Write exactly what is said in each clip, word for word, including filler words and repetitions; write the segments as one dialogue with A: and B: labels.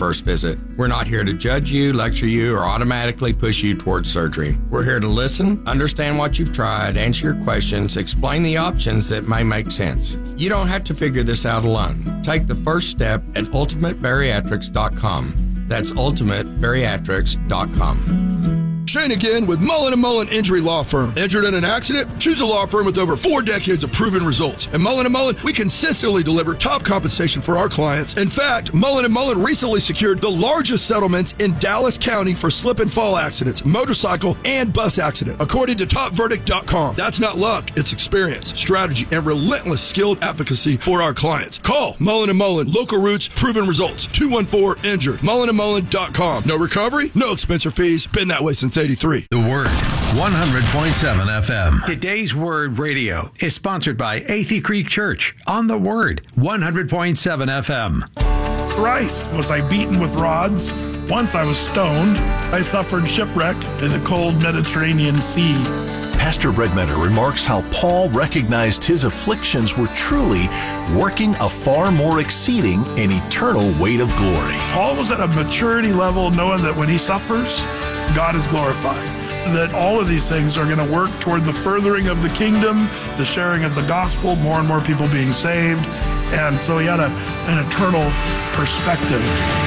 A: first visit. We're not here to judge you, lecture you, or automatically push you towards surgery. We're here to listen, understand what you've tried, answer your questions, explain the options that may make sense. You don't have to figure this out alone. Take the first step at ultimate bariatrics dot com. That's ultimate bariatrics dot com.
B: Shane again with Mullen and Mullen Injury Law Firm. Injured in an accident? Choose a law firm with over four decades of proven results. At Mullen and Mullen, we consistently deliver top compensation for our clients. In fact, Mullen and Mullen recently secured the largest settlements in Dallas County for slip and fall accidents, motorcycle, and bus accident, according to top verdict dot com. That's not luck, it's experience, strategy, and relentless skilled advocacy for our clients. Call Mullen and Mullen, local roots, proven results, two one four injured, mullen and mullen dot com. No recovery, no expense or fees. Been that way since eighty-three.
C: The Word, one hundred point seven F M.
D: Today's Word Radio is sponsored by Athey Creek Church on The Word, one hundred point seven F M.
E: Thrice was I beaten with rods. Once I was stoned. I suffered shipwreck in the cold Mediterranean Sea.
F: Pastor Bregmetter remarks how Paul recognized his afflictions were truly working a far more exceeding and eternal weight of glory.
E: Paul was at a maturity level knowing that when he suffers, God is glorified. That all of these things are going to work toward the furthering of the kingdom, the sharing of the gospel, more and more people being saved. And so he had a, an eternal perspective.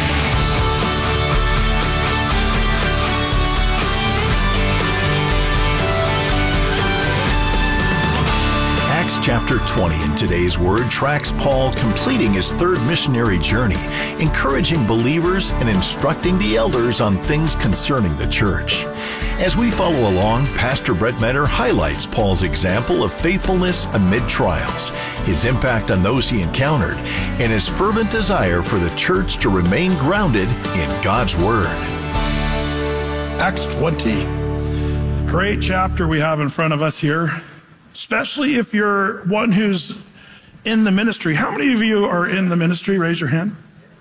F: Acts chapter twenty in today's Word tracks Paul completing his third missionary journey, encouraging believers and instructing the elders on things concerning the church. As we follow along, Pastor Bregmetter highlights Paul's example of faithfulness amid trials, his impact on those he encountered, and his fervent desire for the church to remain grounded in God's Word.
E: Acts twenty. Great chapter we have in front of us here. Especially if you're one who's in the ministry. How many of you are in the ministry? Raise your hand.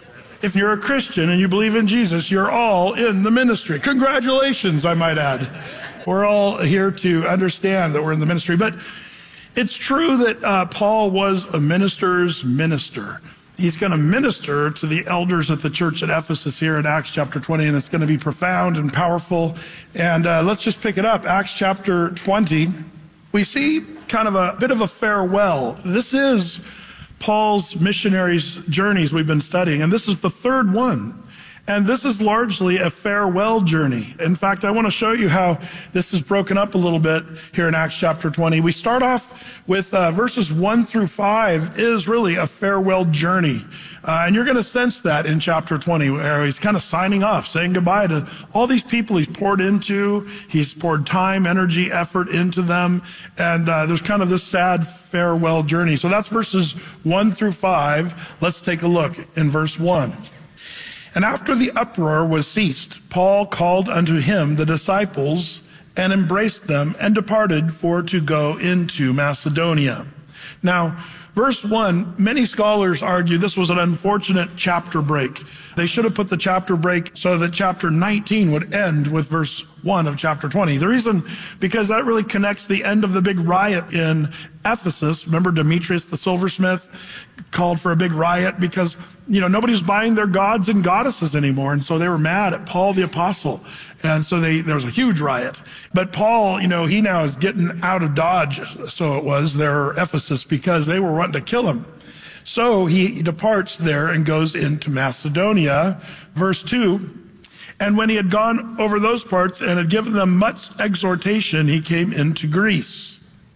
E: If you're a Christian and you believe in Jesus, you're all in the ministry. Congratulations, I might add. We're all here to understand that we're in the ministry. But it's true that uh, Paul was a minister's minister. He's going to minister to the elders at the church at Ephesus here in Acts chapter twenty, and it's going to be profound and powerful. And uh, let's just pick it up. Acts chapter twenty. We see kind of a bit of a farewell. This is Paul's missionaries' journeys we've been studying, and this is the third one. And this is largely a farewell journey. In fact, I want to show you how this is broken up a little bit here in Acts chapter twenty. We start off with uh, verses one through five is really a farewell journey. Uh, and you're going to sense that in chapter twenty, where he's kind of signing off, saying goodbye to all these people he's poured into. He's poured time, energy, effort into them. And uh, there's kind of this sad farewell journey. So that's verses one through five. Let's take a look in verse one. And after the uproar was ceased, Paul called unto him the disciples and embraced them and departed for to go into Macedonia. Now, verse one, many scholars argue this was an unfortunate chapter break. They should have put the chapter break so that chapter nineteen would end with verse one of chapter twenty. The reason, because that really connects the end of the big riot in Ephesus. Remember Demetrius the silversmith called for a big riot because, you know, nobody was buying their gods and goddesses anymore. And so they were mad at Paul the apostle. And so they, there was a huge riot. But Paul, you know, he now is getting out of Dodge, so it was, there, Ephesus, because they were wanting to kill him. So he departs there and goes into Macedonia. Verse two, and when he had gone over those parts and had given them much exhortation, he came into Greece.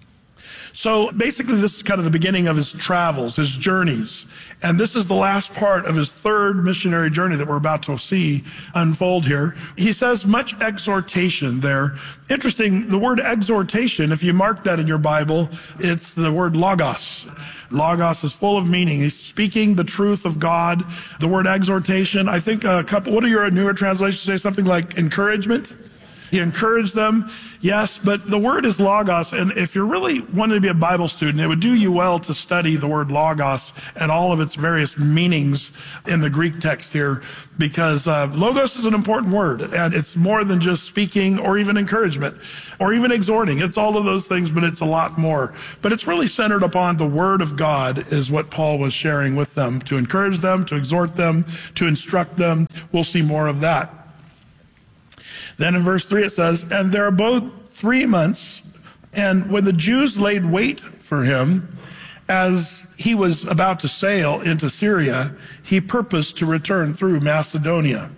E: So basically this is kind of the beginning of his travels, his journeys. And this is the last part of his third missionary journey that we're about to see unfold here. He says much exhortation there. Interesting, the word exhortation, if you mark that in your Bible, it's the word logos. Logos is full of meaning. He's speaking the truth of God. The word exhortation, I think a couple, what do your newer translations say? Something like encouragement? He encouraged them, yes, but the word is logos. And if you're really wanting to be a Bible student, it would do you well to study the word logos and all of its various meanings in the Greek text here, because uh, logos is an important word, and it's more than just speaking or even encouragement or even exhorting. It's all of those things, but it's a lot more. But it's really centered upon the word of God is what Paul was sharing with them, to encourage them, to exhort them, to instruct them. We'll see more of that. Then in verse three it says, and there are both three months, and when the Jews laid wait for him, as he was about to sail into Syria, he purposed to return through Macedonia.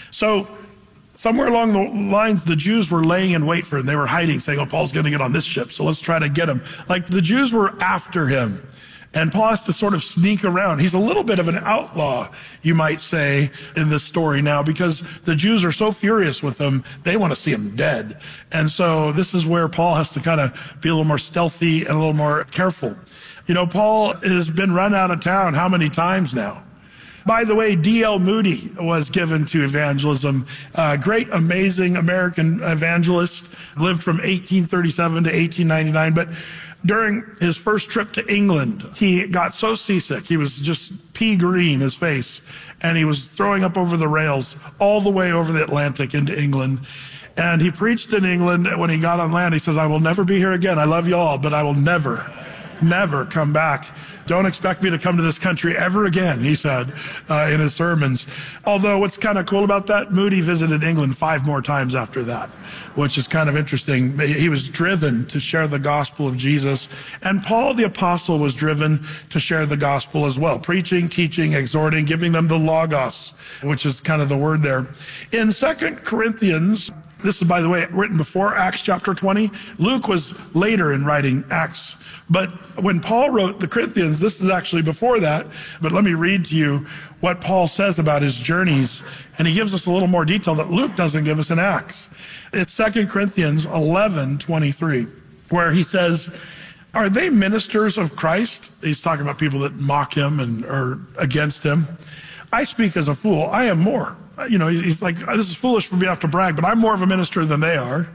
E: So somewhere along the lines, the Jews were laying in wait for him. They were hiding, saying, oh, Paul's going to get on this ship, so let's try to get him. Like the Jews were after him. And Paul has to sort of sneak around. He's a little bit of an outlaw, you might say, in this story now, because the Jews are so furious with him, they want to see him dead. And so this is where Paul has to kind of be a little more stealthy and a little more careful. You know, Paul has been run out of town how many times now? By the way, D L Moody was given to evangelism. A great, amazing American evangelist, lived from eighteen thirty-seven to eighteen ninety-nine, but during his first trip to England, he got so seasick, he was just pea green, his face, and he was throwing up over the rails all the way over the Atlantic into England. And he preached in England. When he got on land, he says, I will never be here again. I love you all, but I will never, never come back. Don't expect me to come to this country ever again, he said uh, in his sermons. Although what's kind of cool about that, Moody visited England five more times after that, which is kind of interesting. He was driven to share the gospel of Jesus. And Paul the apostle was driven to share the gospel as well, preaching, teaching, exhorting, giving them the logos, which is kind of the word there. In Second Corinthians, this is, by the way, written before Acts chapter twenty. Luke was later in writing Acts. But when Paul wrote the Corinthians, this is actually before that. But let me read to you what Paul says about his journeys. And he gives us a little more detail that Luke doesn't give us in Acts. It's Second Corinthians eleven twenty-three, where he says, are they ministers of Christ? He's talking about people that mock him and are against him. I speak as a fool. I am more. You know, he's like, this is foolish for me to have to brag, but I'm more of a minister than they are.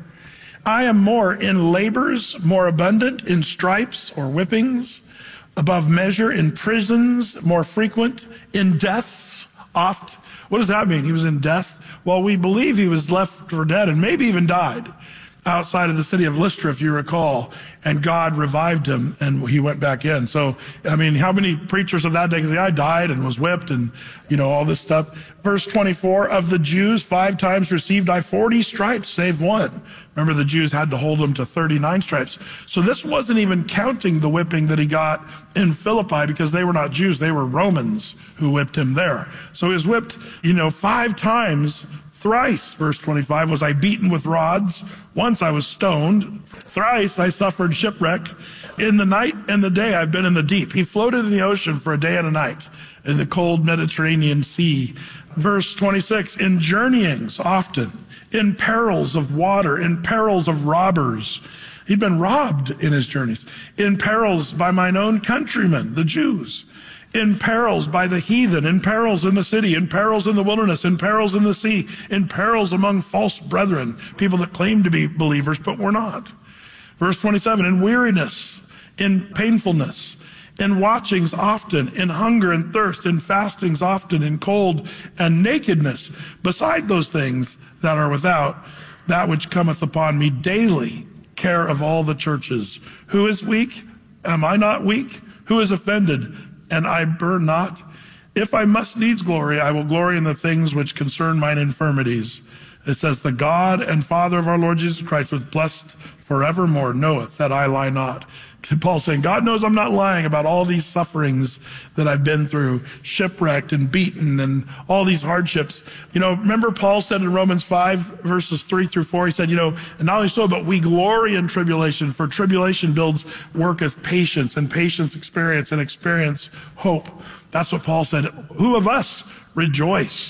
E: I am more in labors, more abundant in stripes or whippings, above measure in prisons, more frequent in deaths, oft. What does that mean? He was in death? Well, we believe he was left for dead and maybe even died outside of the city of Lystra, if you recall, and God revived him and he went back in. So, I mean, how many preachers of that day say, I died and was whipped and, you know, all this stuff. Verse twenty-four, of the Jews, five times received I forty stripes, save one. Remember, the Jews had to hold him to thirty-nine stripes. So this wasn't even counting the whipping that he got in Philippi, because they were not Jews, they were Romans who whipped him there. So he was whipped, you know, five times. Thrice, verse twenty-five, was I beaten with rods. Once I was stoned. Thrice I suffered shipwreck. In the night and the day I've been in the deep. He floated in the ocean for a day and a night in the cold Mediterranean Sea. Verse twenty-six, in journeyings often, in perils of water, in perils of robbers. He'd been robbed in his journeys. In perils by mine own countrymen, the Jews. In perils by the heathen, in perils in the city, in perils in the wilderness, in perils in the sea, in perils among false brethren, people that claim to be believers but were not. Verse twenty-seven, in weariness, in painfulness, in watchings often, in hunger and thirst, in fastings often, in cold and nakedness, beside those things that are without, that which cometh upon me daily, care of all the churches. Who is weak? Am I not weak? Who is offended? And I burn not? If I must needs glory, I will glory in the things which concern mine infirmities. It says, the God and Father of our Lord Jesus Christ, was blessed forevermore, knoweth that I lie not. Paul's saying, God knows I'm not lying about all these sufferings that I've been through, shipwrecked and beaten and all these hardships. You know, remember Paul said in Romans five, verses three through four, he said, you know, and not only so, but we glory in tribulation, for tribulation builds worketh patience, and patience experience, and experience hope. That's what Paul said. Who of us rejoice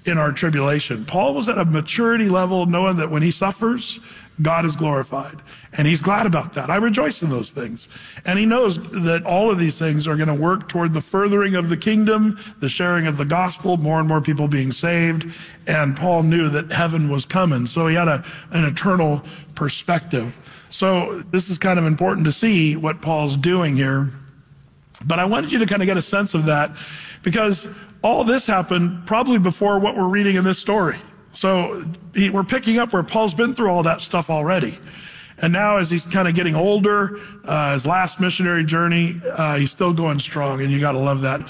E: in our tribulation. Paul was at a maturity level knowing that when he suffers, God is glorified. And he's glad about that. I rejoice in those things. And he knows that all of these things are going to work toward the furthering of the kingdom, the sharing of the gospel, more and more people being saved. And Paul knew that heaven was coming. So he had a, an eternal perspective. So this is kind of important to see what Paul's doing here. But I wanted you to kind of get a sense of that, because all this happened probably before what we're reading in this story. So he, we're picking up where Paul's been through all that stuff already. And now as he's kind of getting older, uh, his last missionary journey, uh, he's still going strong, and you got to love that.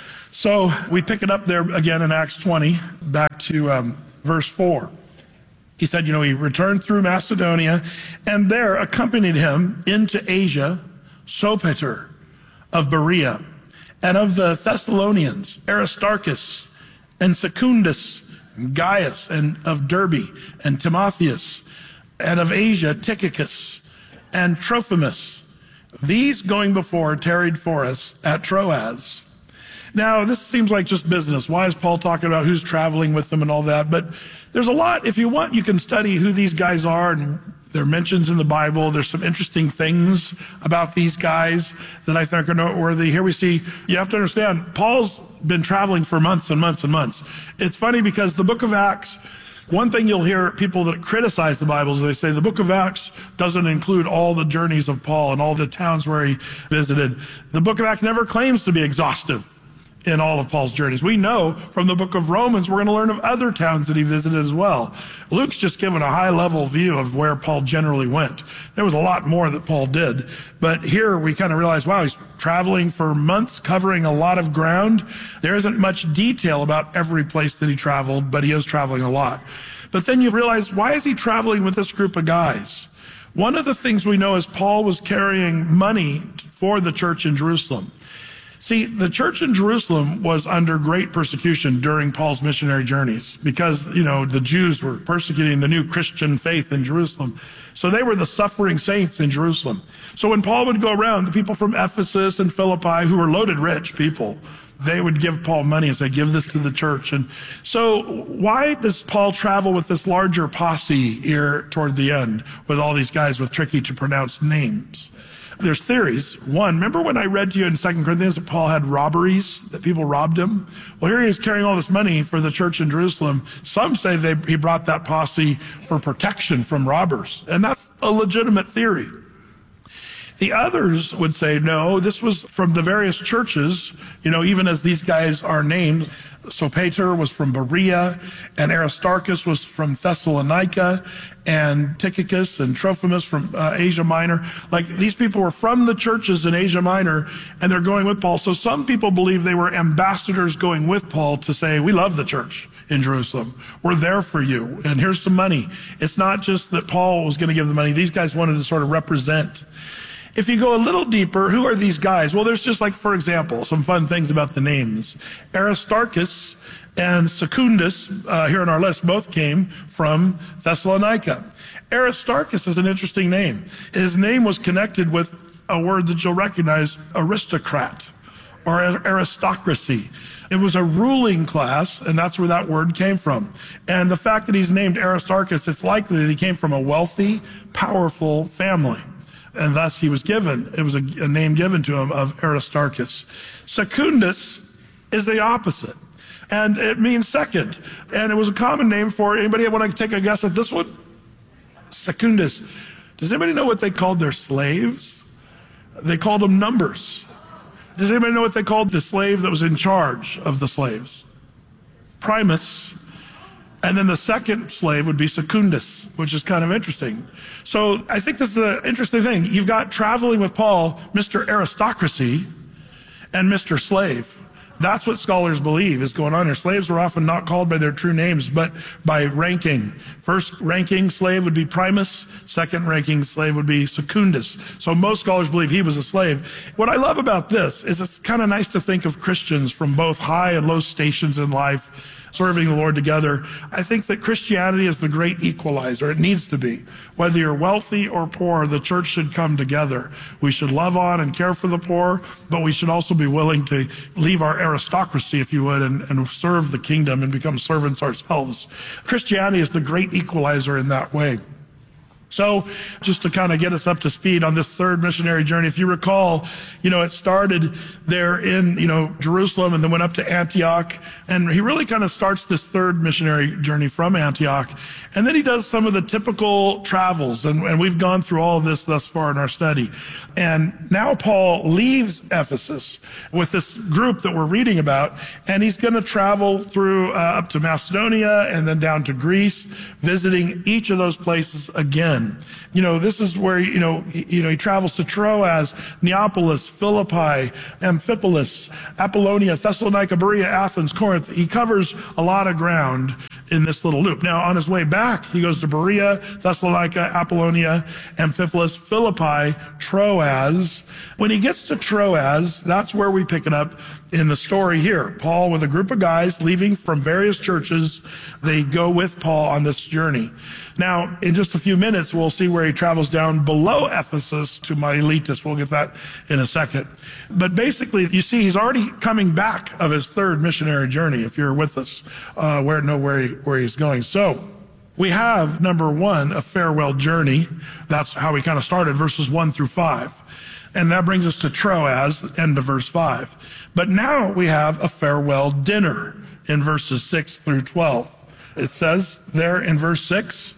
E: So we pick it up there again in Acts twenty, back to um, verse four. He said, you know, he returned through Macedonia, and there accompanied him into Asia Sopater of Berea, and of the Thessalonians, Aristarchus and Secundus, Gaius, and of Derbe, and Timotheus, and of Asia, Tychicus, and Trophimus. These going before tarried for us at Troas. Now, this seems like just business. Why is Paul talking about who's traveling with them and all that? But there's a lot. If you want, you can study who these guys are, and there are mentions in the Bible. There's some interesting things about these guys that I think are noteworthy. Here we see, you have to understand, Paul's been traveling for months and months and months. It's funny because the book of Acts, one thing you'll hear people that criticize the Bible is they say the book of Acts doesn't include all the journeys of Paul and all the towns where he visited. The book of Acts never claims to be exhaustive in all of Paul's journeys. We know from the book of Romans, we're going to learn of other towns that he visited as well. Luke's just given a high level view of where Paul generally went. There was a lot more that Paul did, but here we kind of realize, wow, he's traveling for months, covering a lot of ground. There isn't much detail about every place that he traveled, but he is traveling a lot. But then you realize, why is he traveling with this group of guys? One of the things we know is Paul was carrying money for the church in Jerusalem. See, the church in Jerusalem was under great persecution during Paul's missionary journeys because, you know, the Jews were persecuting the new Christian faith in Jerusalem. So they were the suffering saints in Jerusalem. So when Paul would go around, the people from Ephesus and Philippi, who were loaded rich people, they would give Paul money and say, give this to the church. And so why does Paul travel with this larger posse here toward the end with all these guys with tricky to pronounce names? There's theories. One, remember when I read to you in Second Corinthians that Paul had robberies, that people robbed him? Well, here he is carrying all this money for the church in Jerusalem. Some say they, he brought that posse for protection from robbers, and that's a legitimate theory. The others would say, no, this was from the various churches, you know, even as these guys are named. Sopater was from Berea, and Aristarchus was from Thessalonica, and Tychicus and Trophimus from uh, Asia Minor. Like, these people were from the churches in Asia Minor, and they're going with Paul. So some people believe they were ambassadors going with Paul to say, we love the church in Jerusalem. We're there for you, and here's some money. It's not just that Paul was going to give the money. These guys wanted to sort of represent. If you go a little deeper, who are these guys? Well, there's just like, for example, some fun things about the names. Aristarchus and Secundus, uh, here on our list, both came from Thessalonica. Aristarchus is an interesting name. His name was connected with a word that you'll recognize, aristocrat or aristocracy. It was a ruling class, and that's where that word came from. And the fact that he's named Aristarchus, it's likely that he came from a wealthy, powerful family. And thus he was given, it was a, a name given to him of Aristarchus. Secundus is the opposite, and it means second. And it was a common name for, anybody want to take a guess at this one? Secundus. Does anybody know what they called their slaves? They called them numbers. Does anybody know what they called the slave that was in charge of the slaves? Primus. And then the second slave would be Secundus, which is kind of interesting. So I think this is an interesting thing. You've got traveling with Paul, Mister Aristocracy and Mister Slave. That's what scholars believe is going on here. Slaves were often not called by their true names, but by ranking. First ranking slave would be Primus. Second ranking slave would be Secundus. So most scholars believe he was a slave. What I love about this is it's kind of nice to think of Christians from both high and low stations in life serving the Lord together. I think that Christianity is the great equalizer. It needs to be. Whether you're wealthy or poor, the church should come together. We should love on and care for the poor, but we should also be willing to leave our aristocracy, if you would, and, and serve the kingdom and become servants ourselves. Christianity is the great equalizer in that way. So just to kind of get us up to speed on this third missionary journey, if you recall, you know, it started there in, you know, Jerusalem and then went up to Antioch. And he really kind of starts this third missionary journey from Antioch. And then he does some of the typical travels. And, and we've gone through all of this thus far in our study. And now Paul leaves Ephesus with this group that we're reading about. And he's going to travel through uh, up to Macedonia and then down to Greece, visiting each of those places again. You know, this is where, you know, he, you know, he travels to Troas, Neapolis, Philippi, Amphipolis, Apollonia, Thessalonica, Berea, Athens, Corinth. He covers a lot of ground in this little loop. Now, on his way back, he goes to Berea, Thessalonica, Apollonia, Amphipolis, Philippi, Troas. When he gets to Troas, that's where we pick it up in the story here. Paul, with a group of guys leaving from various churches, they go with Paul on this journey. Now, in just a few minutes, we'll see where he travels down below Ephesus to Miletus. We'll get that in a second. But basically, you see, he's already coming back of his third missionary journey, if you're with us, uh, where know where, he, where he's going. So we have, number one, a farewell journey. That's how we kind of started, verses one through five. And that brings us to Troas, end of verse five. But now we have a farewell dinner in verses six through twelve. It says there in verse six,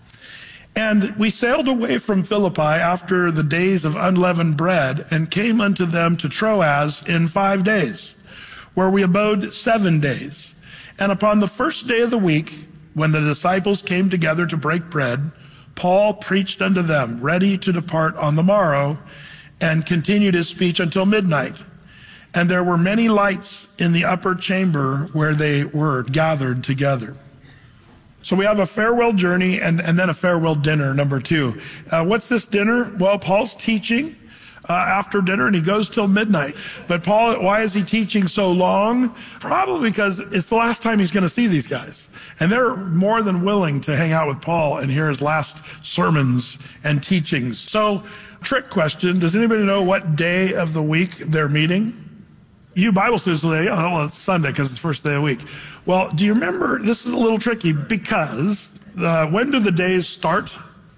E: "And we sailed away from Philippi after the days of unleavened bread, and came unto them to Troas in five days, where we abode seven days. And upon the first day of the week, when the disciples came together to break bread, Paul preached unto them, ready to depart on the morrow, and continued his speech until midnight. And there were many lights in the upper chamber where they were gathered together." So we have a farewell journey and, and then a farewell dinner, number two. Uh, what's this dinner? Well, Paul's teaching uh, after dinner, and he goes till midnight. But Paul, why is he teaching so long? Probably because it's the last time he's going to see these guys. And they're more than willing to hang out with Paul and hear his last sermons and teachings. So, trick question, does anybody know what day of the week they're meeting? You Bible students today, oh, well, it's Sunday because it's the first day of the week. Well, do you remember, this is a little tricky because uh, when do the days start?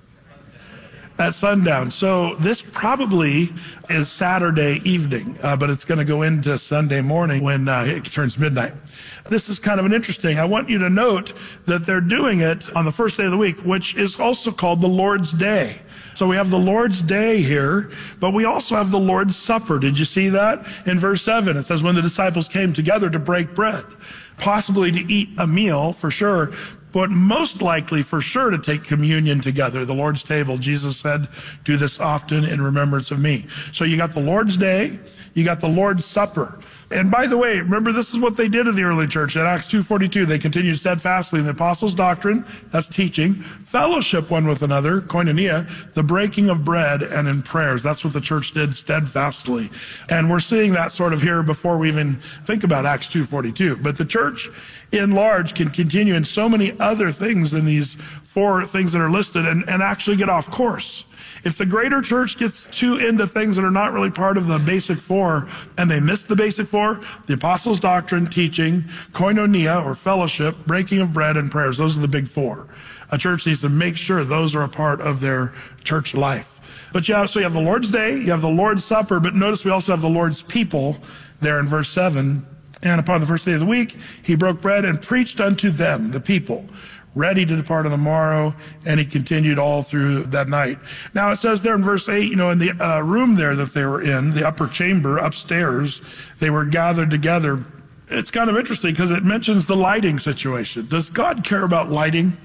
E: At sundown. So this probably is Saturday evening, uh, but it's going to go into Sunday morning when uh, it turns midnight. This is kind of an interesting. I want you to note that they're doing it on the first day of the week, which is also called the Lord's Day. So we have the Lord's Day here, but we also have the Lord's Supper. Did you see that? In verse seven, it says, when the disciples came together to break bread, possibly to eat a meal for sure, but most likely for sure to take communion together. The Lord's table, Jesus said, do this often in remembrance of me. So you got the Lord's Day, you got the Lord's Supper. And by the way, remember, this is what they did in the early church. In Acts two forty-two, they continued steadfastly in the apostles' doctrine, that's teaching, fellowship one with another, koinonia, the breaking of bread, and in prayers. That's what the church did steadfastly. And we're seeing that sort of here before we even think about Acts two forty-two. But the church in large can continue in so many other things than these four things that are listed and, and actually get off course. If the greater church gets too into things that are not really part of the basic four, and they miss the basic four, the apostles' doctrine, teaching, koinonia, or fellowship, breaking of bread, and prayers, those are the big four. A church needs to make sure those are a part of their church life. But yeah, so you have the Lord's Day, you have the Lord's Supper, but notice we also have the Lord's people there in verse seven. And upon the first day of the week, he broke bread and preached unto them, the people, ready to depart on the morrow, and he continued all through that night. Now it says there in verse eight, you know, in the uh, room there that they were in, the upper chamber upstairs, they were gathered together. It's kind of interesting because it mentions the lighting situation. Does God care about lighting?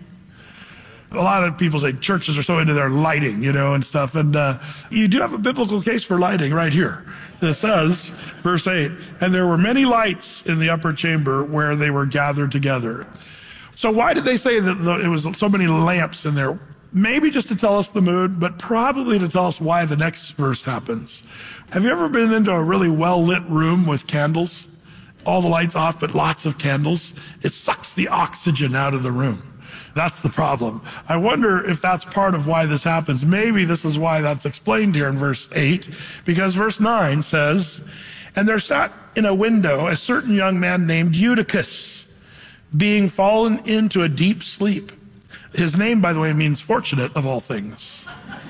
E: A lot of people say churches are so into their lighting, you know, and stuff. And uh, you do have a biblical case for lighting right here. It says, verse eight, and there were many lights in the upper chamber where they were gathered together. So why did they say that the, it was so many lamps in there? Maybe just to tell us the mood, but probably to tell us why the next verse happens. Have you ever been into a really well-lit room with candles? all the lights off, but lots of candles. It sucks the oxygen out of the room. That's the problem. I wonder if that's part of why this happens. Maybe this is why that's explained here in verse eight, because verse nine says, and there sat in a window a certain young man named Eutychus, being fallen into a deep sleep. His name, by the way, means fortunate of all things.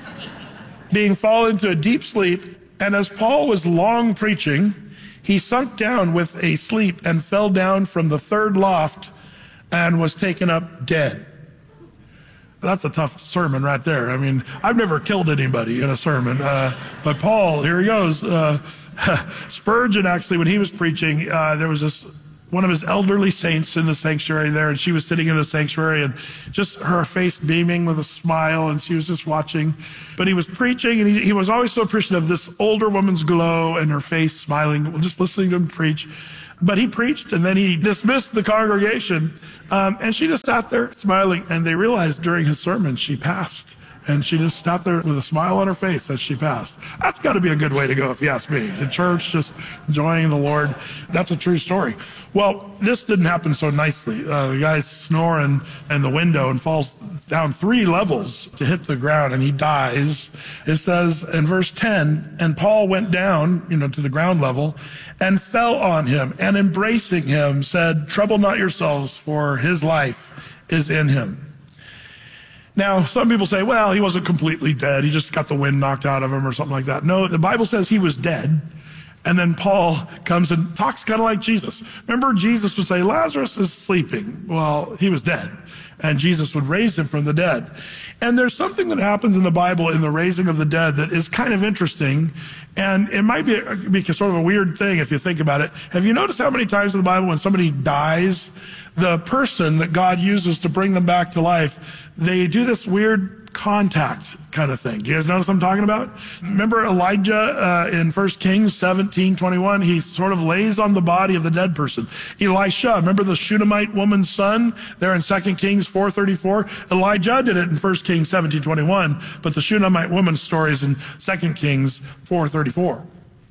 E: Being fallen into a deep sleep, and as Paul was long preaching, he sunk down with a sleep and fell down from the third loft and was taken up dead. That's a tough sermon right there. I mean, I've never killed anybody in a sermon, uh, but Paul, here he goes. Uh, Spurgeon, actually, when he was preaching, uh, there was this one of his elderly saints in the sanctuary there, and she was sitting in the sanctuary, and just her face beaming with a smile, and she was just watching. But he was preaching, and he, he was always so appreciative of this older woman's glow and her face smiling, just listening to him preach. But he preached, and then he dismissed the congregation, um, and she just sat there smiling, and they realized during his sermon she passed. And she just sat there with a smile on her face as she passed. That's got to be a good way to go, if you ask me. In church, just enjoying the Lord. That's a true story. Well, this didn't happen so nicely. Uh, the guy's snoring in the window and falls down three levels to hit the ground, and he dies. It says in verse ten, and Paul went down, you know, to the ground level and fell on him, and embracing him said, trouble not yourselves, for his life is in him. Now, some people say, well, he wasn't completely dead. He just got the wind knocked out of him or something like that. No, the Bible says he was dead. And then Paul comes and talks kind of like Jesus. Remember, Jesus would say, Lazarus is sleeping. Well, he was dead. And Jesus would raise him from the dead. And there's something that happens in the Bible in the raising of the dead that is kind of interesting. And it might be, be sort of a weird thing if you think about it. Have you noticed how many times in the Bible when somebody dies, the person that God uses to bring them back to life, they do this weird contact kind of thing. Do you guys notice what I'm talking about? Remember Elijah uh, in First Kings seventeen twenty-one? He sort of lays on the body of the dead person. Elisha, remember the Shunammite woman's son there in Second Kings four thirty-four? Elijah did it in First Kings seventeen twenty-one, but the Shunammite woman's story is in Second Kings four thirty-four.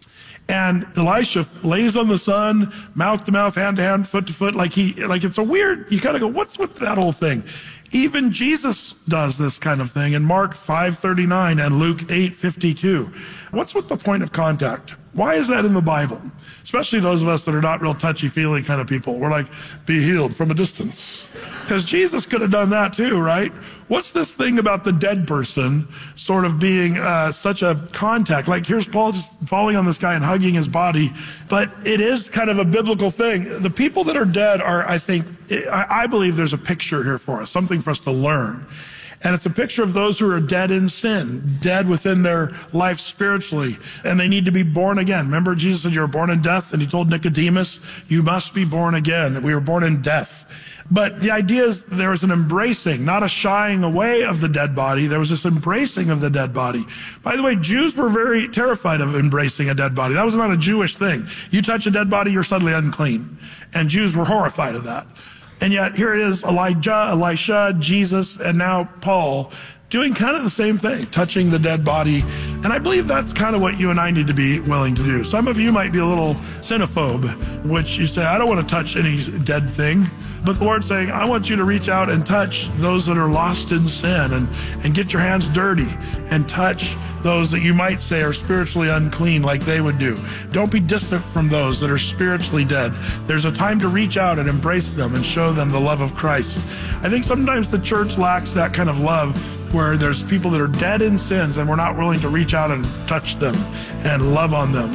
E: And Elisha lays on the son, mouth to mouth, hand to hand, foot to foot, like he, like it's a weird, you gotta go, what's with that whole thing? Even Jesus does this kind of thing in Mark five thirty-nine and Luke eight fifty-two. What's with the point of contact? Why is that in the Bible? Especially those of us that are not real touchy-feely kind of people. We're like, be healed from a distance. Because Jesus could have done that too, right? What's this thing about the dead person sort of being uh, such a contact? Like here's Paul just falling on this guy and hugging his body. But it is kind of a biblical thing. The people that are dead are, I think, I, I believe there's a picture here for us, something for us to learn. And it's a picture of those who are dead in sin, dead within their life spiritually, and they need to be born again. Remember Jesus said you were born in death, and he told Nicodemus, you must be born again. We were born in death. But the idea is there was an embracing, not a shying away of the dead body. There was this embracing of the dead body. By the way, Jews were very terrified of embracing a dead body. That was not a Jewish thing. You touch a dead body, you're suddenly unclean. And Jews were horrified of that. And yet here it is, Elijah, Elisha, Jesus, and now Paul doing kind of the same thing, touching the dead body. And I believe that's kind of what you and I need to be willing to do. Some of you might be a little cinephobe, which you say, I don't want to touch any dead thing. But the Lord's saying, I want you to reach out and touch those that are lost in sin and, and get your hands dirty and touch those that you might say are spiritually unclean like they would do. Don't be distant from those that are spiritually dead. There's a time to reach out and embrace them and show them the love of Christ. I think sometimes the church lacks that kind of love where there's people that are dead in sins and we're not willing to reach out and touch them and love on them.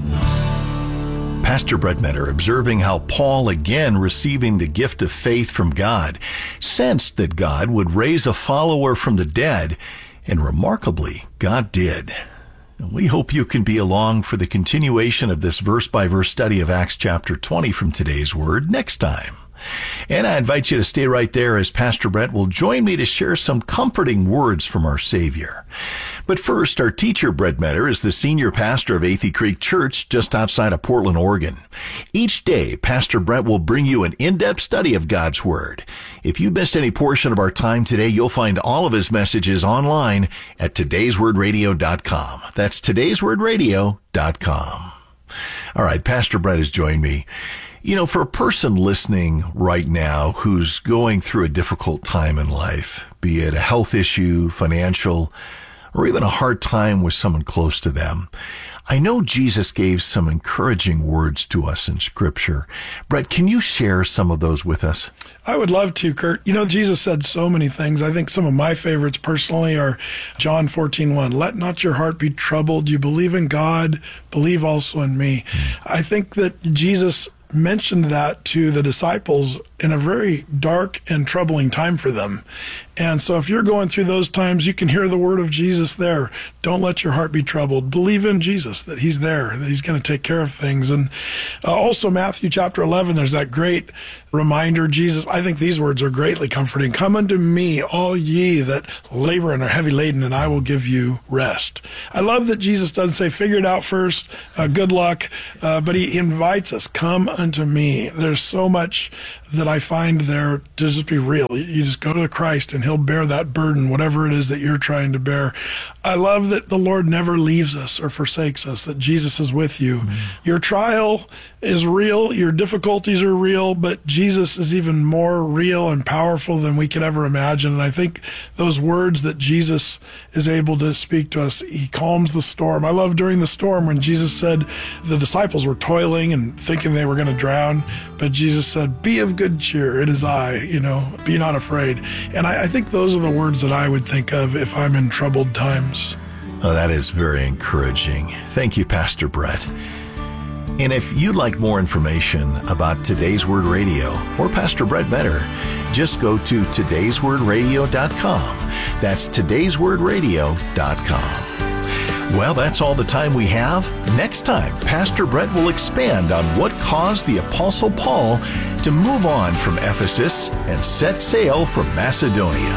F: Pastor Brett Metter, observing how Paul, again receiving the gift of faith from God, sensed that God would raise a follower from the dead, and remarkably, God did. And we hope you can be along for the continuation of this verse-by-verse study of Acts chapter twenty from today's Word next time. And I invite you to stay right there as Pastor Brett will join me to share some comforting words from our Savior. But first, our teacher, Brett Metter, is the senior pastor of Athey Creek Church just outside of Portland, Oregon. Each day, Pastor Brett will bring you an in-depth study of God's Word. If you missed any portion of our time today, you'll find all of his messages online at todays word radio dot com. That's todays word radio dot com. All right, Pastor Brett has joined me. You know, for a person listening right now who's going through a difficult time in life, be it a health issue, financial, or even a hard time with someone close to them, I know Jesus gave some encouraging words to us in Scripture. Brett, can you share some of those with us?
E: I would love to, Kurt. You know, Jesus said so many things. I think some of my favorites personally are John fourteen one. Let not your heart be troubled. You believe in God, believe also in me. I think that Jesus mentioned that to the disciples in a very dark and troubling time for them. And so if you're going through those times, you can hear the word of Jesus there. Don't let your heart be troubled. Believe in Jesus, that he's there, that he's going to take care of things. And uh, also Matthew chapter eleven, there's that great reminder, Jesus, I think these words are greatly comforting. Come unto me, all ye that labor and are heavy laden, and I will give you rest. I love that Jesus doesn't say, figure it out first, uh, good luck, uh, but he invites us, come unto me. There's so much that I find there to just be real. You just go to Christ and he'll bear that burden, whatever it is that you're trying to bear. I love that the Lord never leaves us or forsakes us, that Jesus is with you. Mm-hmm. Your trial is real, your difficulties are real, but Jesus is even more real and powerful than we could ever imagine. And I think those words that Jesus is able to speak to us, he calms the storm. I love during the storm when Jesus said the disciples were toiling and thinking they were going to drown, but Jesus said, be of good cheer, it is I, you know, be not afraid. And I, I think those are the words that I would think of if I'm in troubled times.
F: Oh, that is very encouraging. Thank you, Pastor Brett. And if you'd like more information about Today's Word Radio or Pastor Brett Better, just go to todays word radio dot com. That's todays word radio dot com. Well, that's all the time we have. Next time, Pastor Brett will expand on what caused the Apostle Paul to move on from Ephesus and set sail for Macedonia.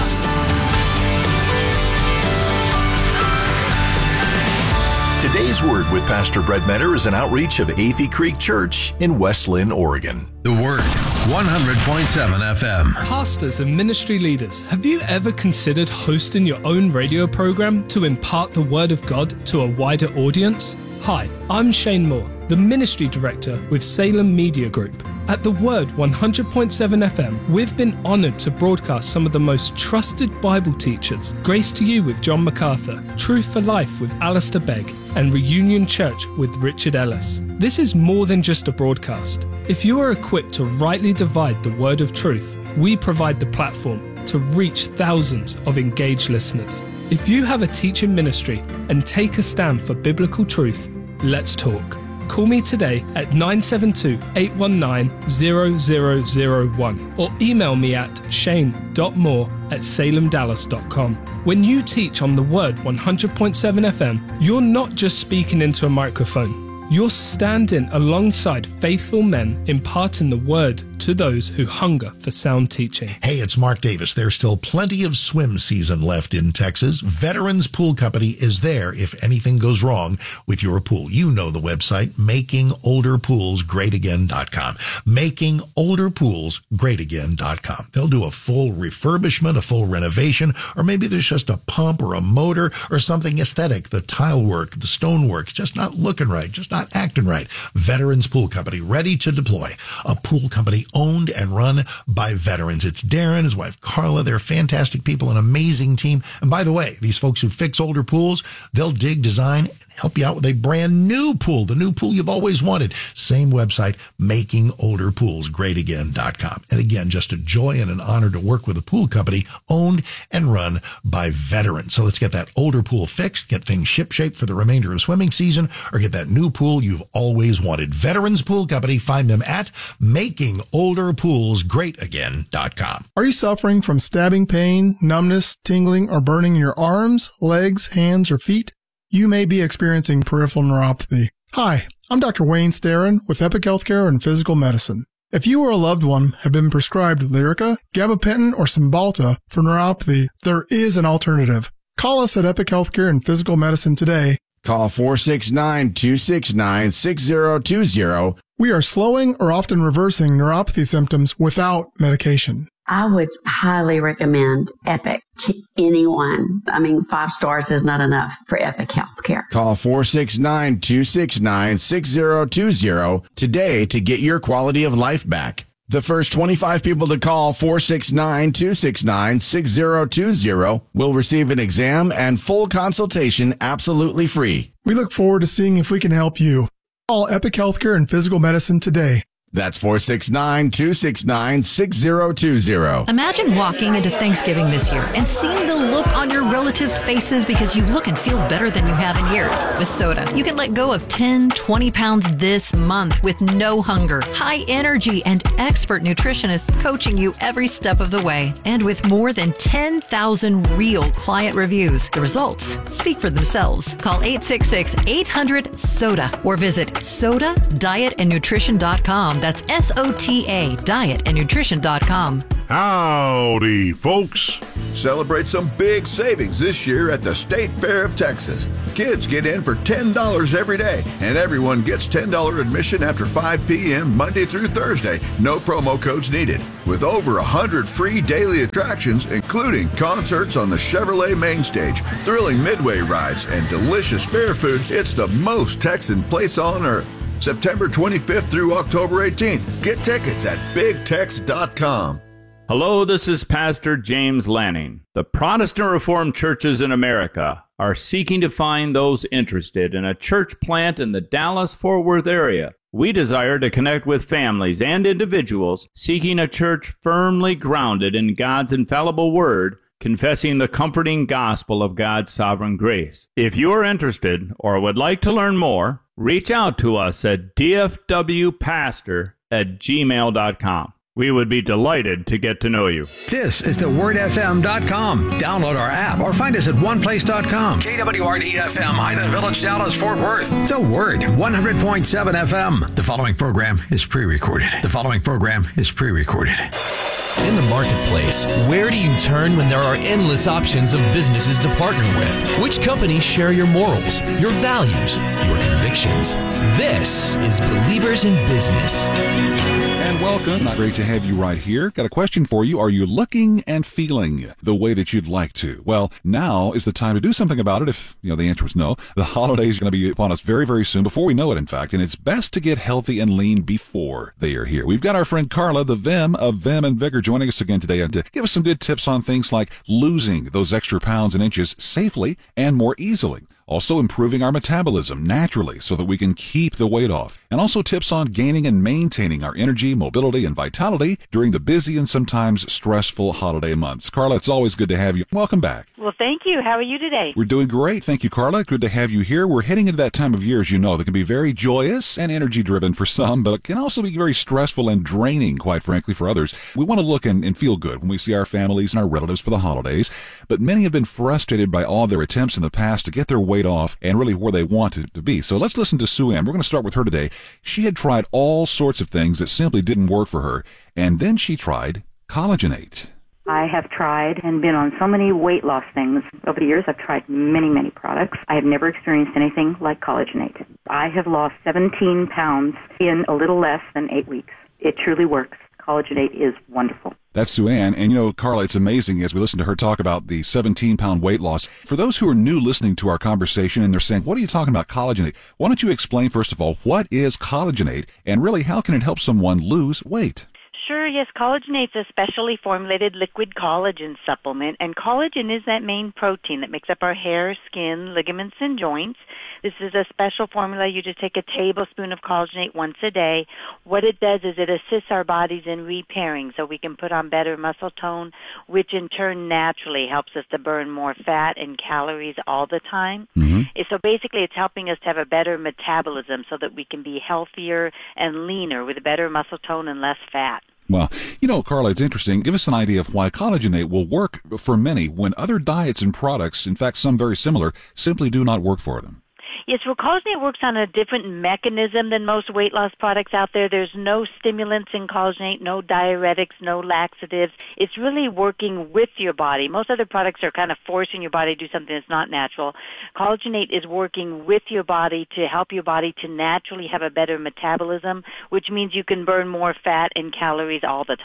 F: Today's Word with Pastor Brett Metter is an outreach of Athey Creek Church in West Lynn, Oregon.
C: The Word, one hundred point seven F M.
G: Pastors and ministry leaders, have you ever considered hosting your own radio program to impart the Word of God to a wider audience? Hi, I'm Shane Moore, the Ministry Director with Salem Media Group. At The Word one hundred point seven F M, we've been honored to broadcast some of the most trusted Bible teachers, Grace to You with John MacArthur, Truth for Life with Alistair Begg, and Reunion Church with Richard Ellis. This is more than just a broadcast. If you are equipped to rightly divide the word of truth, we provide the platform to reach thousands of engaged listeners. If you have a teaching ministry and take a stand for biblical truth, let's talk. Call me today at nine seven two, eight one nine, zero zero zero one or email me at shane dot moore at salem dallas dot com. When you teach on The Word one hundred point seven F M, you're not just speaking into a microphone. You're standing alongside faithful men imparting the word to those who hunger for sound teaching.
H: Hey, it's Mark Davis. There's still plenty of swim season left in Texas. Veterans Pool Company is there if anything goes wrong with your pool. You know the website, making older pools great again dot com. making older pools great again dot com. They'll do a full refurbishment, a full renovation, or maybe there's just a pump or a motor or something aesthetic. The tile work, the stone work, just not looking right, just not acting right. Veterans Pool Company, ready to deploy. A pool company owned and run by veterans. It's Darren, his wife Carla. They're fantastic people, an amazing team. And by the way, these folks who fix older pools, they'll dig, design, and help you out with a brand new pool, the new pool you've always wanted. Same website, making older pools great again dot com. And again, just a joy and an honor to work with a pool company owned and run by veterans. So let's get that older pool fixed, get things shipshape for the remainder of swimming season, or get that new pool you've always wanted. Veterans Pool Company, find them at making older pools great again dot com.
I: Are you suffering from stabbing pain, numbness, tingling, or burning in your arms, legs, hands, or feet? You may be experiencing peripheral neuropathy. Hi, I'm Doctor Wayne Starrin with Epic Healthcare and Physical Medicine. If you or a loved one have been prescribed Lyrica, gabapentin, or Cymbalta for neuropathy, there is an alternative. Call us at Epic Healthcare and Physical Medicine today.
J: Call four six nine, two six nine, six zero two zero.
I: We are slowing or often reversing neuropathy symptoms without medication.
K: I would highly recommend Epic to anyone. I mean, five stars is not enough for Epic Healthcare.
J: Call four six nine, two six nine, six zero two zero today to get your quality of life back. The first twenty-five people to call four six nine, two six nine, six zero two zero will receive an exam and full consultation absolutely free.
I: We look forward to seeing if we can help you. Call Epic Healthcare and Physical Medicine today.
J: That's four six nine, two six nine, six zero two zero.
L: Imagine walking into Thanksgiving this year and seeing the look on your relatives' faces because you look and feel better than you have in years. With Soda, you can let go of ten, twenty pounds this month with no hunger, high energy, and expert nutritionists coaching you every step of the way. And with more than ten thousand real client reviews, the results speak for themselves. Call eight six six, eight hundred, SODA or visit soda diet and nutrition dot com. That's S O T A, diet and nutrition dot com.
M: Howdy, folks.
N: Celebrate some big savings this year at the State Fair of Texas. Kids get in for ten dollars every day, and everyone gets ten dollars admission after five p.m. Monday through Thursday. No promo codes needed. With over one hundred free daily attractions, including concerts on the Chevrolet main stage, thrilling midway rides, and delicious fair food, it's the most Texan place on earth. September twenty-fifth through October eighteenth. Get tickets at big tex dot com.
O: Hello, this is Pastor James Lanning. The Protestant Reformed churches in America are seeking to find those interested in a church plant in the Dallas-Fort Worth area. We desire to connect with families and individuals seeking a church firmly grounded in God's infallible word, confessing the comforting gospel of God's sovereign grace. If you are interested or would like to learn more, reach out to us at d f w pastor at gmail dot com. We would be delighted to get to know you.
D: This is the word f m dot com. Download our app or find us at one place dot com. K W R D F M, Highland Village, Dallas, Fort Worth. The Word, one hundred point seven F M. The following program is pre-recorded. The following program is pre-recorded.
P: In the marketplace, where do you turn when there are endless options of businesses to partner with? Which companies share your morals, your values, your convictions? This is Believers in Business.
M: And welcome. Great to have you right here. Got a question for you. Are you looking and feeling the way that you'd like to? Well, now is the time to do something about it. If, you know, the answer is no. The holidays are going to be upon us very, very soon, before we know it, in fact, and it's best to get healthy and lean before they are here. We've got our friend Carla, the Vim of Vim and Vigor, joining us again today to give us some good tips on things like losing those extra pounds and inches safely and more easily. Also improving our metabolism naturally so that we can keep the weight off. And also tips on gaining and maintaining our energy, mobility, and vitality during the busy and sometimes stressful holiday months. Carla, it's always good to have you. Welcome back.
Q: Well, thank you. How are you today?
M: We're doing great. Thank you, Carla. Good to have you here. We're heading into that time of year, as you know, that can be very joyous and energy-driven for some, but it can also be very stressful and draining, quite frankly, for others. We want to look and, and feel good when we see our families and our relatives for the holidays, but many have been frustrated by all their attempts in the past to get their weight off and really where they want it to be. So let's listen to Sue Ann. We're going to start with her today. She had tried all sorts of things that simply didn't work for her, and then she tried Collagenate.
R: I have tried and been on so many weight loss things. Over the years, I've tried many, many products. I have never experienced anything like Collagenate. I have lost seventeen pounds in a little less than eight weeks. It truly works. Collagenate is wonderful.
M: That's Sue Ann. And, you know, Carla, it's amazing as we listen to her talk about the seventeen-pound weight loss. For those who are new listening to our conversation and they're saying, what are you talking about, Collagenate? Why don't you explain, first of all, what is Collagenate and really how can it help someone lose weight?
Q: Sure, yes. Collagenate's a specially formulated liquid collagen supplement, and collagen is that main protein that makes up our hair, skin, ligaments, and joints. This is a special formula. You just take a tablespoon of collagenate once a day. What it does is it assists our bodies in repairing so we can put on better muscle tone, which in turn naturally helps us to burn more fat and calories all the time. Mm-hmm. So basically it's helping us to have a better metabolism so that we can be healthier and leaner with better muscle tone and less fat.
M: Well, you know, Carla, it's interesting. Give us an idea of why Collagenate will work for many when other diets and products, in fact, some very similar, simply do not work for them.
Q: Yes, well, collagenate works on a different mechanism than most weight loss products out there. There's no stimulants in collagenate, no diuretics, no laxatives. It's really working with your body. Most other products are kind of forcing your body to do something that's not natural. Collagenate is working with your body to help your body to naturally have a better metabolism, which means you can burn more fat and calories all the time.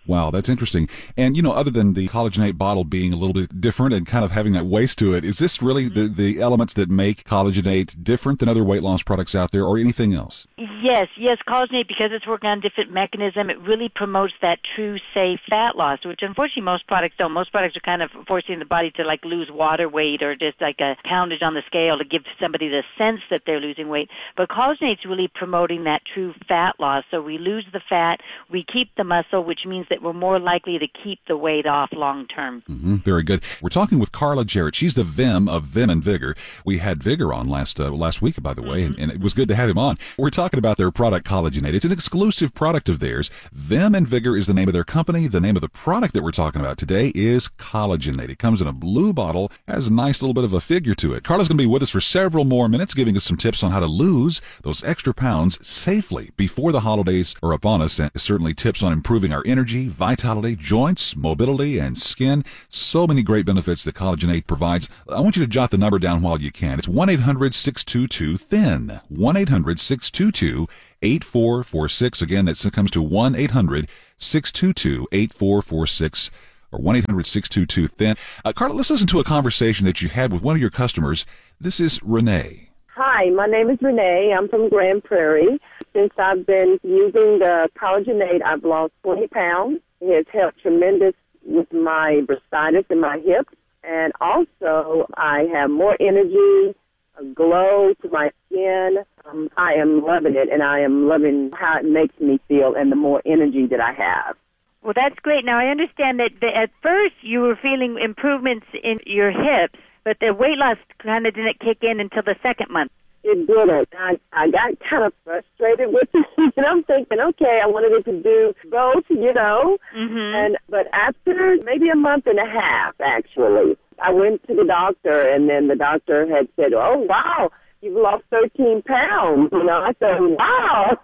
M: Wow, that's interesting. And, you know, other than the collagenate bottle being a little bit different and kind of having that waste to it, is this really mm-hmm. the, the elements that make collagenate different than other weight loss products out there, or anything else?
Q: Yes, yes, collagenate, because it's working on a different mechanism, it really promotes that true, safe fat loss, which unfortunately most products don't. Most products are kind of forcing the body to, like, lose water weight or just like a poundage on the scale to give somebody the sense that they're losing weight. But collagenate's really promoting that true fat loss. So we lose the fat, we keep the muscle, which means that we're more likely to keep the weight off long term.
M: Mm-hmm. Very good. We're talking with Carla Jarrett. She's the Vim of Vim and Vigor. We had Vigor on last uh, last week, by the way, mm-hmm. and, and it was good to have him on. We're talking about their product Collagenate. It's an exclusive product of theirs. Vim and Vigor is the name of their company. The name of the product that we're talking about today is Collagenate. It comes in a blue bottle, has a nice little bit of a figure to it. Carla's going to be with us for several more minutes, giving us some tips on how to lose those extra pounds safely before the holidays are upon us, and certainly tips on improving our energy, vitality, joints, mobility, and skin. So many great benefits that Collagenate provides. I want you to jot the number down while you can. It's one eight hundred six two two thin. one eight hundred six two two eight four four six. Again, that comes to one eight hundred six two two eight four four six or one eight hundred six two two thin. Uh, Carla, let's listen to a conversation that you had with one of your customers. This is Renee.
S: Hi, my name is Renee. I'm from Grand Prairie. Since I've been using the Collagenate, I've lost twenty pounds. It has helped tremendous with my bursitis in my hips. And also, I have more energy, a glow to my skin. Um, I am loving it, and I am loving how it makes me feel and the more energy that I have.
Q: Well, that's great. Now, I understand that the, at first you were feeling improvements in your hips, but the weight loss kind of didn't kick in until the second month.
S: It didn't. I, I got kind of frustrated with it, and I'm thinking, okay, I wanted it to do both, you know.
Q: Mm-hmm.
S: And but after maybe a month and a half, actually, I went to the doctor, and then the doctor had said, oh, wow, you've lost thirteen pounds. You know, I said, wow.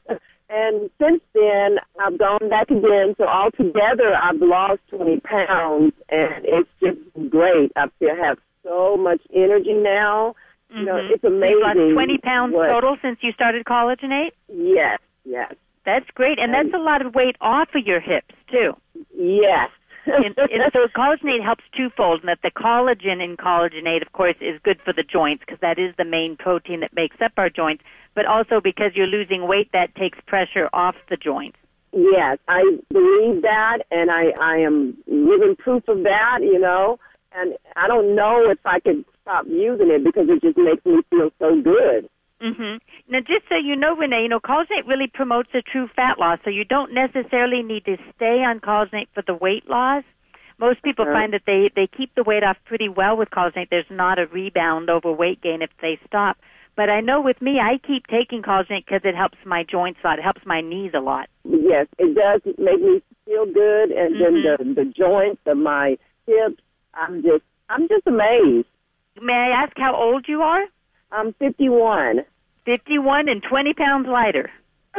S: And since then, I've gone back again. So altogether, I've lost twenty pounds, and it's just great. I feel have so much energy now. You know, it's amazing.
Q: You've lost twenty pounds
S: what,
Q: total since you started Collagenate?
S: Yes, yes.
Q: That's great, and that's a lot of weight off of your hips, too.
S: Yes.
Q: and, and so Collagenate helps twofold, and that the collagen in Collagenate, of course, is good for the joints, because that is the main protein that makes up our joints, but also because you're losing weight, that takes pressure off the joints.
S: Yes, I believe that, and I, I am living proof of that, you know, and I don't know if I could stop using it because it just makes me feel so good.
Q: Mm-hmm. Now, just so you know, Renee, you know, Collagenate really promotes a true fat loss, so you don't necessarily need to stay on Collagenate for the weight loss. Most people
S: Sure.
Q: find that they, they keep the weight off pretty well with Collagenate. There's not a rebound over weight gain if they stop. But I know with me, I keep taking Collagenate because it helps my joints a lot. It helps my knees a lot.
S: Yes, it does make me feel good, and
Q: Mm-hmm.
S: then the, the joints of my hips, I'm just, I'm just amazed.
Q: May I ask how old you are?
S: I'm fifty-one.
Q: fifty-one and twenty pounds lighter.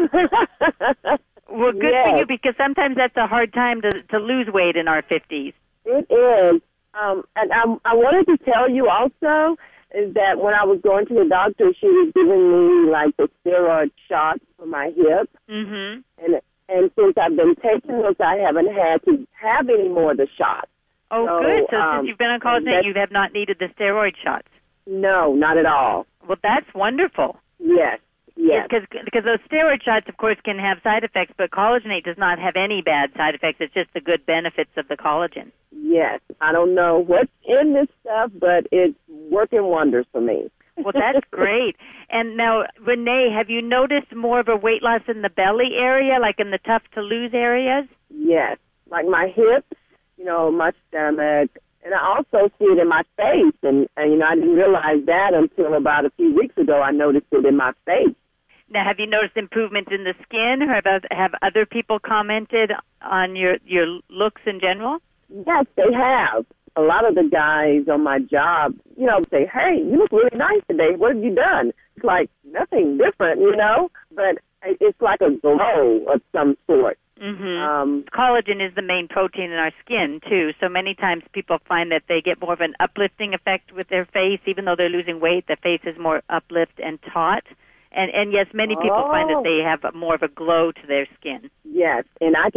Q: Well, good
S: Yes.
Q: for you, because sometimes that's a hard time to, to lose weight in our fifties.
S: It is. Um, and I, I wanted to tell you also is that when I was going to the doctor, she was giving me like the steroid shots for my hip.
Q: Mm-hmm.
S: And and since I've been taking those, I haven't had to have any more of the shots.
Q: Oh,
S: So,
Q: good. So
S: um,
Q: since you've been on Collagenate,
S: that's-
Q: you have not needed the steroid shots.
S: No, not at all.
Q: Well, that's wonderful.
S: Yes, yes.
Q: Because those steroid shots, of course, can have side effects, but Collagenate does not have any bad side effects. It's just the good benefits of the collagen.
S: Yes. I don't know what's in this stuff, but it's working wonders for me.
Q: Well, that's great. And now, Renee, have you noticed more of a weight loss in the belly area, like in the tough-to-lose areas?
S: Yes. Like my hips, you know, my stomach. And I also see it in my face, and, and, you know, I didn't realize that until about a few weeks ago. I noticed it in my face.
Q: Now, have you noticed improvements in the skin, or have, have other people commented on your, your looks in general?
S: Yes, they have. A lot of the guys on my job, you know, say, hey, you look really nice today. What have you done? It's like nothing different, you know, but it's like a glow of some sort.
Q: Mm-hmm.
S: Um,
Q: Collagen is the main protein in our skin, too, so many times people find that they get more of an uplifting effect with their face. Even though they're losing weight, the face is more uplift and taut. And, and yes, many people
S: Oh.
Q: find that they have more of a glow to their skin.
S: Yes, and I can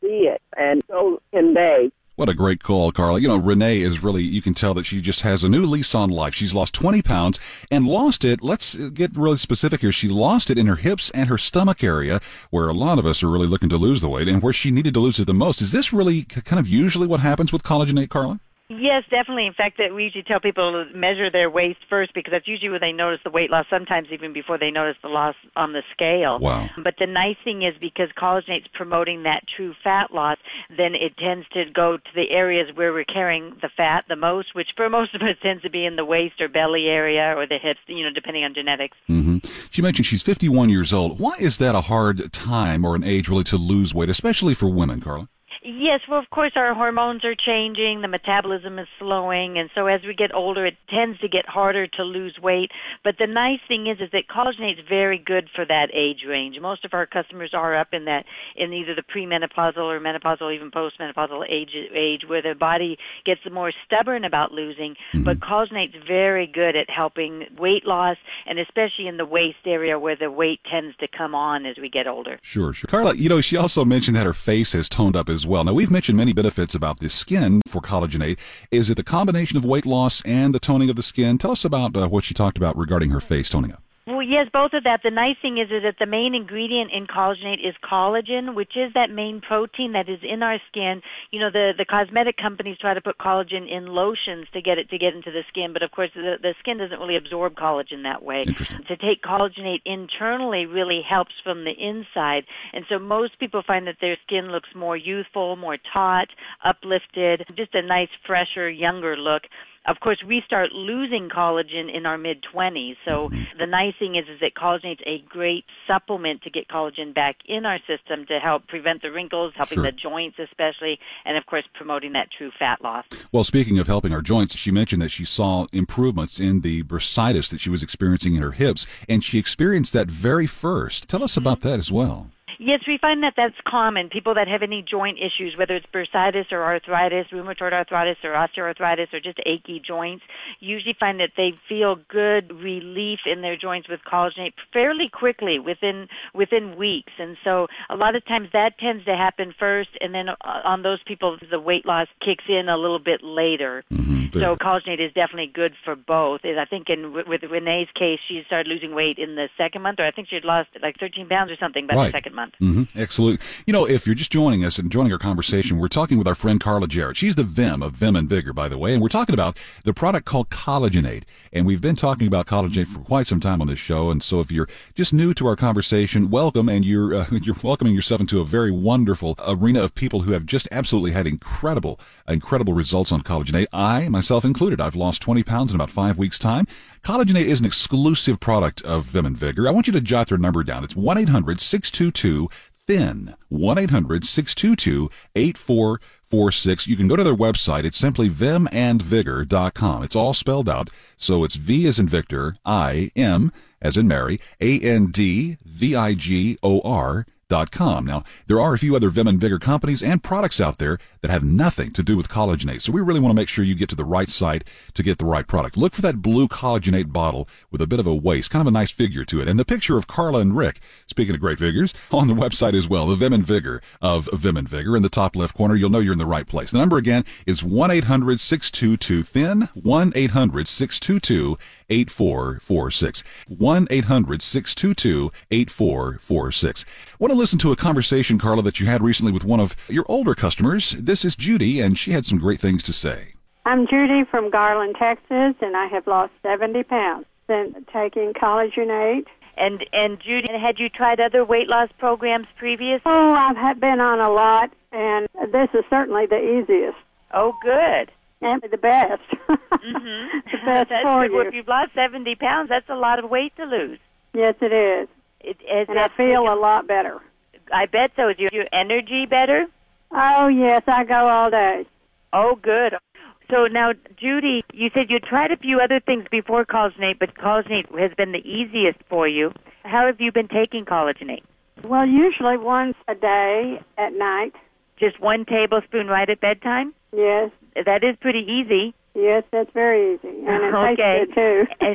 S: see it, and so can they.
M: What a great call, Carla. You know, Renee is really, you can tell that she just has a new lease on life. She's lost twenty pounds and lost it. Let's get really specific here. She lost it in her hips and her stomach area, where a lot of us are really looking to lose the weight and where she needed to lose it the most. Is this really kind of usually what happens with Collagenate, Carla?
Q: Yes, definitely. In fact, that we usually tell people to measure their waist first because that's usually when they notice the weight loss, sometimes even before they notice the loss on the scale.
M: Wow.
Q: But the nice thing is because Collagenate's promoting that true fat loss, then it tends to go to the areas where we're carrying the fat the most, which for most of us tends to be in the waist or belly area or the hips, you know, depending on genetics.
M: Mm-hmm. She mentioned she's fifty-one years old. Why is that a hard time or an age really to lose weight, especially for women, Carla?
Q: Yes, well, of course, our hormones are changing, the metabolism is slowing, and so as we get older, it tends to get harder to lose weight. But the nice thing is, is that Collagenate is very good for that age range. Most of our customers are up in that, in either the premenopausal or menopausal, or even postmenopausal age, age where the body gets more stubborn about losing. Mm-hmm. But Collagenate's very good at helping weight loss, and especially in the waist area where the weight tends to come on as we get older.
M: Sure, sure. Carla, you know, she also mentioned that her face has toned up as well. Well, now, we've mentioned many benefits about the skin for Collagenate. Is it the combination of weight loss and the toning of the skin? Tell us about uh, what she talked about regarding her face toning up.
Q: Well, yes, both of that. The nice thing is, is that the main ingredient in Collagenate is collagen, which is that main protein that is in our skin. You know, the, the cosmetic companies try to put collagen in lotions to get it to get into the skin, but of course the, the skin doesn't really absorb collagen that way. To take Collagenate internally really helps from the inside, and so most people find that their skin looks more youthful, more taut, uplifted, just a nice, fresher, younger look. Of course, we start losing collagen in our mid-twenties, so the nice thing is, is that Collagenate's a great supplement to get collagen back in our system to help prevent the wrinkles, helping
M: Sure.
Q: the joints especially, and of course promoting that true fat loss.
M: Well, speaking of helping our joints, she mentioned that she saw improvements in the bursitis that she was experiencing in her hips, and she experienced that very first. Tell us about that as well.
Q: Yes, we find that that's common. People that have any joint issues, whether it's bursitis or arthritis, rheumatoid arthritis or osteoarthritis or just achy joints, usually find that they feel good relief in their joints with Collagenate fairly quickly, within within weeks. And so a lot of times that tends to happen first, and then on those people, the weight loss kicks in a little bit later.
M: Mm-hmm.
Q: So Collagenate is definitely good for both. I think in with Renee's case, she started losing weight in the second month, or I think she had lost like thirteen pounds or something by
M: Right.
Q: the second month.
M: Mm-hmm. Absolutely. You know, if you're just joining us and joining our conversation, we're talking with our friend Carla Jarrett. She's the Vim of Vim and Vigor, by the way, and we're talking about the product called Collagenate. And we've been talking about Collagenate for quite some time on this show. And so if you're just new to our conversation, welcome, and you're uh, you're welcoming yourself into a very wonderful arena of people who have just absolutely had incredible, incredible results on Collagenate. I, myself included, I've lost twenty pounds in about five weeks' time. Collagenate is an exclusive product of Vim and Vigor. I want you to jot their number down. It's one eight hundred six two two thin, one eight hundred six two two eight four four six. You can go to their website. It's simply vim and vigor dot com. It's all spelled out. So it's V as in Victor, I, M as in Mary, A N D V I G O R dot com. Now, there are a few other Vim and Vigor companies and products out there that have nothing to do with Collagenate. So we really want to make sure you get to the right site to get the right product. Look for that blue Collagenate bottle with a bit of a waist, kind of a nice figure to it. And the picture of Carla and Rick, speaking of great figures, on the website as well, the Vim and Vigor of Vim and Vigor. In the top left corner, you'll know you're in the right place. The number again is one eight hundred six two two thin, one eight hundred six two two eight four four six, one eight hundred six two two eight four four six. Want to listen to a conversation, Carla, that you had recently with one of your older customers. This is Judy, and she had some great things to say.
T: I'm Judy from Garland, Texas, and I have lost seventy pounds since taking Collagenate.
Q: And and Judy, had you tried other weight loss programs previous?
T: Oh, I've had been on a lot, and this is certainly the easiest.
Q: Oh, good.
T: And the best.
Q: Mm-hmm.
T: The best
Q: that's
T: for
Q: good. Well,
T: you.
Q: if you've lost seventy pounds, that's a lot of weight to lose.
T: Yes, it is.
Q: It, it,
T: and I feel a lot better.
Q: I bet so. Is your, your energy better?
T: Oh, yes, I go all day.
Q: Oh, good. So now, Judy, you said you tried a few other things before Collagenate, but Collagenate has been the easiest for you. How have you been taking Collagenate?
T: Well, usually once a day at night.
Q: Just one tablespoon right at bedtime?
T: Yes.
Q: That is pretty easy.
T: Yes, that's very easy. And it
Q: okay.
T: tastes good, too.
Q: And,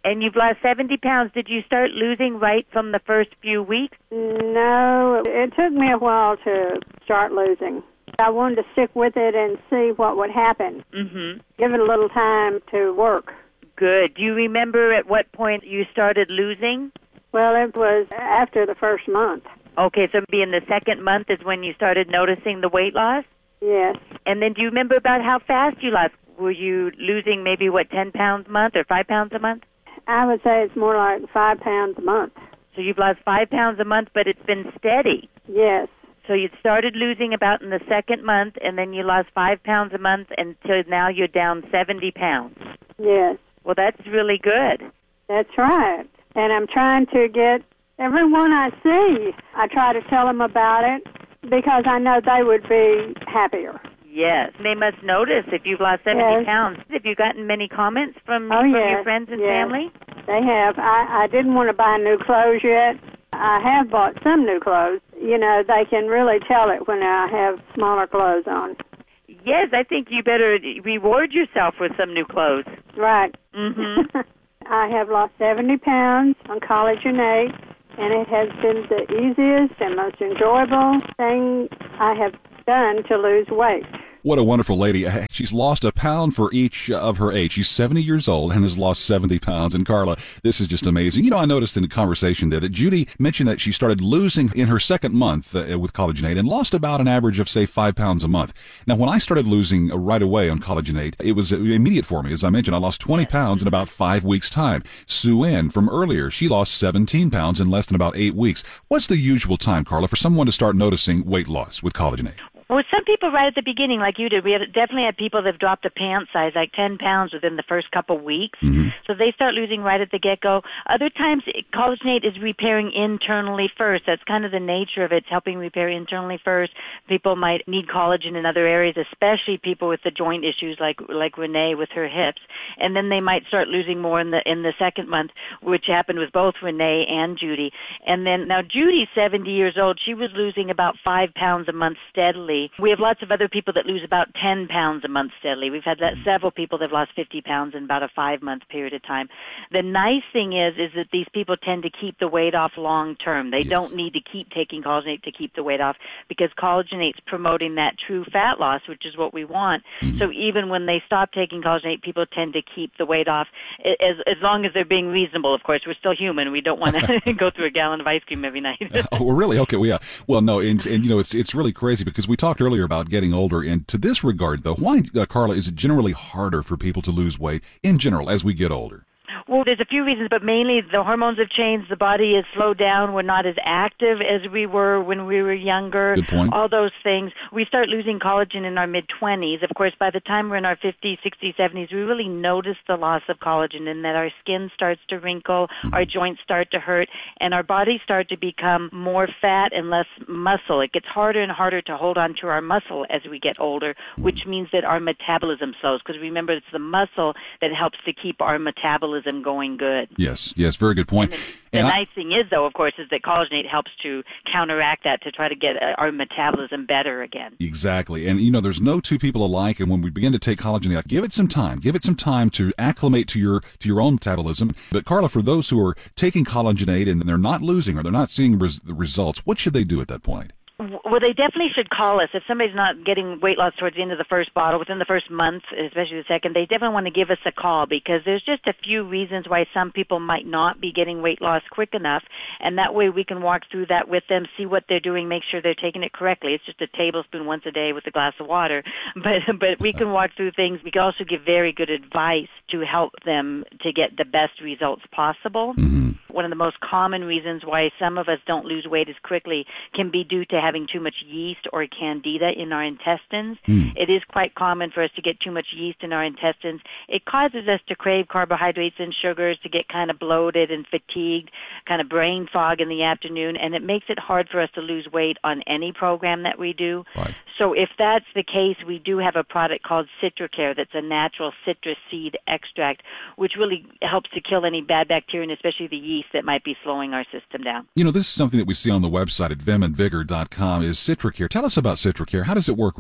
Q: And you've lost seventy pounds. Did you start losing right from the first few weeks?
T: No, it took me a while to start losing. I wanted to stick with it and see what would happen.
Q: Mm-hmm.
T: Give it a little time to work.
Q: Good. Do you remember at what point you started losing?
T: Well, it was after the first month.
Q: Okay, so maybe in the second month is when you started noticing the weight loss?
T: Yes.
Q: And then do you remember about how fast you lost? Were you losing maybe, what, ten pounds a month or five pounds a month?
T: I would say it's more like five pounds a month.
Q: So you've lost five pounds a month, but it's been steady.
T: Yes.
Q: So you started losing about in the second month, and then you lost five pounds a month until now you're down seventy pounds.
T: Yes.
Q: Well, that's really good.
T: That's right. And I'm trying to get everyone I see, I try to tell them about it because I know they would be happier.
Q: Yes. They must notice if you've lost seventy
T: Yes.
Q: pounds. Have you gotten many comments from,
T: Oh,
Q: from
T: yes.
Q: your friends and
T: yes.
Q: family?
T: They have. I, I didn't want to buy new clothes yet. I have bought some new clothes. You know, they can really tell it when I have smaller clothes on.
Q: Yes, I think you better reward yourself with some new clothes.
T: Right.
Q: Mm-hmm.
T: I have lost seventy pounds on Collagen eight, and it has been the easiest and most enjoyable thing I have done to lose weight.
M: What a wonderful lady. She's lost a pound for each of her age. She's seventy years old and has lost seventy pounds. And Carla, this is just amazing. You know, I noticed in the conversation there that Judy mentioned that she started losing in her second month uh, with Collagen eight and lost about an average of, say, five pounds a month. Now, when I started losing uh, right away on Collagen eight, it was uh, immediate for me. As I mentioned, I lost twenty pounds in about five weeks' time. Sue Ann, from earlier, she lost seventeen pounds in less than about eight weeks. What's the usual time, Carla, for someone to start noticing weight loss with Collagen eight?
Q: Well, some people right at the beginning, like you did, we have definitely had people that have dropped a pant size, like ten pounds within the first couple weeks.
M: Mm-hmm.
Q: So they start losing right at the get-go. Other times, Collagen eight is repairing internally first. That's kind of the nature of it. It's helping repair internally first. People might need collagen in other areas, especially people with the joint issues like like Renee with her hips. And then they might start losing more in the in the second month, which happened with both Renee and Judy. And then now Judy's seventy years old. She was losing about five pounds a month steadily. We have lots of other people that lose about ten pounds a month steadily. We've had that several people that have lost fifty pounds in about a five-month period of time. The nice thing is is that these people tend to keep the weight off long term. They yes. don't need to keep taking Collagen eight to keep the weight off because Collagen eight is promoting that true fat loss, which is what we want. Mm-hmm. So even when they stop taking Collagen eight, people tend to keep the weight off as as long as they're being reasonable. Of course, we're still human. We don't want to go through a gallon of ice cream every night.
M: Oh, well, really? Okay, well, yeah. Well, no, and, and you know, it's it's really crazy because we talked earlier about getting older, and to this regard, though, why, uh, Carla, is it generally harder for people to lose weight in general as we get older?
Q: Well, there's a few reasons, but mainly the hormones have changed. The body is slowed down. We're not as active as we were when we were younger.
M: Good point.
Q: All those things. We start losing collagen in our mid-twenties. Of course, by the time we're in our fifties, sixties, seventies, we really notice the loss of collagen in that our skin starts to wrinkle, mm-hmm. our joints start to hurt, and our bodies start to become more fat and less muscle. It gets harder and harder to hold on to our muscle as we get older, mm-hmm. which means that our metabolism slows. Because remember, it's the muscle that helps to keep our metabolism going good.
M: Yes, yes, very good point.
Q: And the and nice I, thing is, though, of course, is that Collagen eight helps to counteract that to try to get our metabolism better again.
M: Exactly. And, you know, there's no two people alike, and when we begin to take Collagen eight, give it some time. Give it some time to acclimate to your to your own metabolism. But, Carla, for those who are taking Collagen eight and they're not losing or they're not seeing res- the results, what should they do at that point?
Q: Well, they definitely should call us. If somebody's not getting weight loss towards the end of the first bottle, within the first month, especially the second, they definitely want to give us a call because there's just a few reasons why some people might not be getting weight loss quick enough, and that way we can walk through that with them, see what they're doing, make sure they're taking it correctly. It's just a tablespoon once a day with a glass of water, but but we can walk through things. We can also give very good advice to help them to get the best results possible.
M: Mm-hmm.
Q: One of the most common reasons why some of us don't lose weight as quickly can be due to having too much yeast or candida in our intestines.
M: Mm.
Q: It is quite common for us to get too much yeast in our intestines. It causes us to crave carbohydrates and sugars, to get kind of bloated and fatigued, kind of brain fog in the afternoon, and it makes it hard for us to lose weight on any program that we do.
M: Right.
Q: So if that's the case, we do have a product called CitraCare that's a natural citrus seed extract, which really helps to kill any bad bacteria and especially the yeast that might be slowing our system down.
M: You know, this is something that we see on the website at vim and vigor dot com is CitraCare. Tell us about CitraCare. How does it work, really?